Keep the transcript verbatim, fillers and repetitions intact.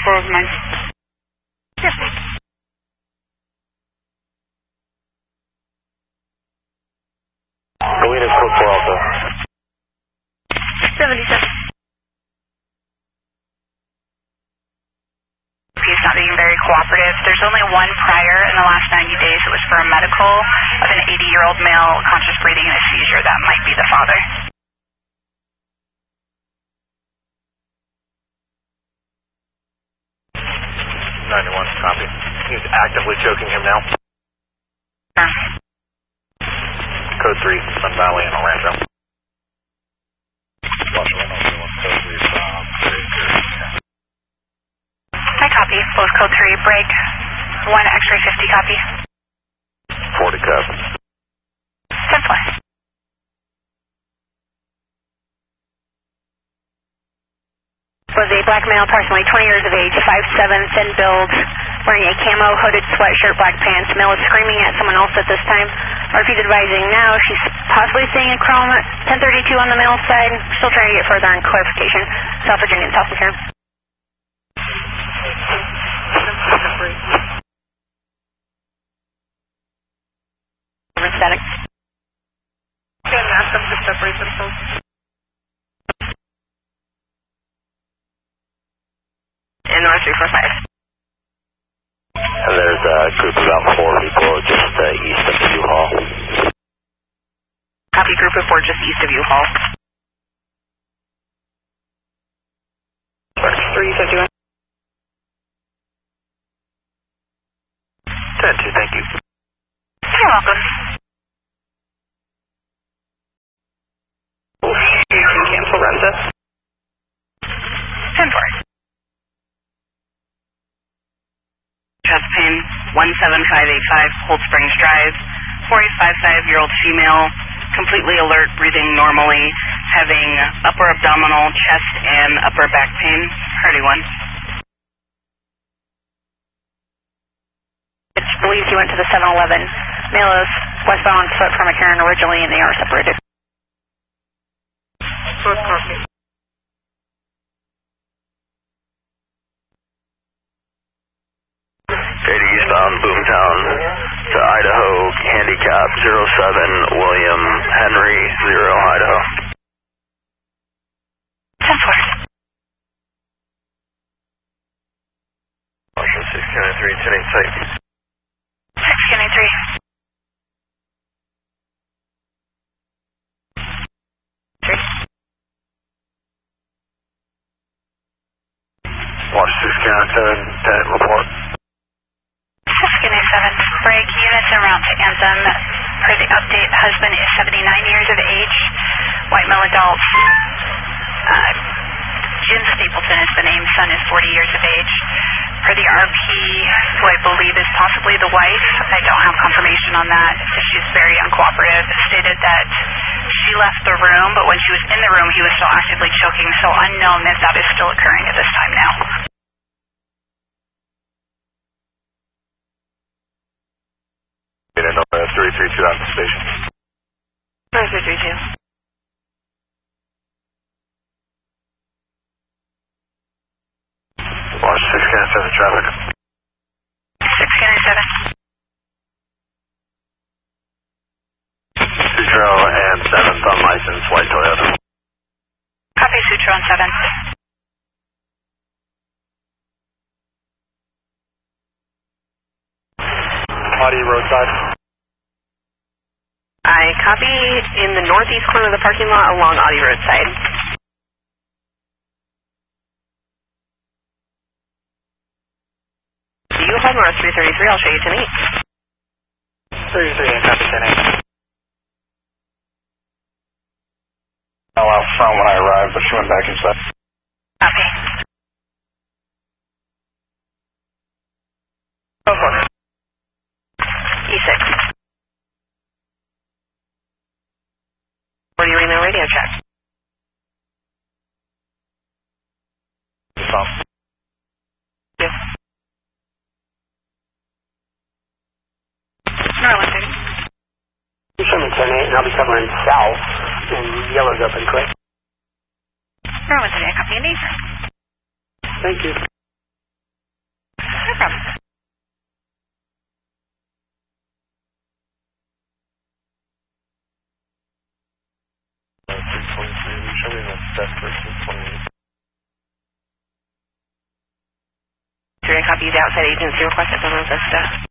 four of mine. Yes. Galena code four also. seventy-seven. He's not being very cooperative. There's only one prior in the last ninety days. It was for a medical of an eighty-year-old male, conscious breathing and a seizure. That might be the father. ninety-one, copy. He's actively choking him now. Sure. Code three, Sun Valley and El Rancho. Washington, code three, from I copy. Both code three, break. one X-ray fifty, copy. forty cub. ten four. Was a black male, approximately twenty years of age, five seven, thin build, wearing a camo hooded sweatshirt, black pants. Male is screaming at someone else at this time. R P's advising now she's possibly seeing a chrome at ten thirty-two on the male side. Still trying to get further on clarification. South Virginia and South Return. Static. Can ask them to separate themselves. In North three four five. And there's a group of about four people just uh, east of U-Haul. Copy, group of four just east of U-Haul. three fifty-one. ten two, thank you. You're welcome. You can cancel Renza. ten four. Chest pain, one seven five eight five, Cold Springs Drive, forty-five-year-old female, completely alert, breathing normally, having upper abdominal, chest, and upper back pain. Hardy one. It believes he went to the seven eleven. Male is westbound on foot from McCarran originally, and they are separated. Source copy. eighty eastbound Boomtown to Idaho, handicap zero seven, William Henry, zero, Idaho. ten four. Washington six County three, ten eight site. six County three. Watch six County seven, ten report. six County seven, break, units en route to Anthem. Per the update, husband is seventy-nine years of age, white male adult. Uh, Jim Stapleton is the name, son is forty years of age. Per the R P, who I believe is possibly the wife, I don't have confirmation on that. She's very uncooperative. Stated that she left the room, but when she was in the room, he was still actively choking, so unknown if that is still occurring at this time now. three three two out of the station. three three two. Watch six County seven traffic. six County seven. Sutro and seventh unlicensed white Toyota. Copy, Sutro on seven. Audi roadside. I copy in the northeast corner of the parking lot along Audi roadside. You hold north three thirty-three, I'll show you ten eight. three three eight, copy ten eight. Oh, out front when I arrived, but she went back inside. Copy. Oh, fuck. E six. Or you in the radio check? Stop. Yes. Maryland thirty. two seven ten eight, and I'll be covering south, and yellow's up and quick. Maryland thirty, I copy an eight. Thank you. Use outside agency request at Buena Vista.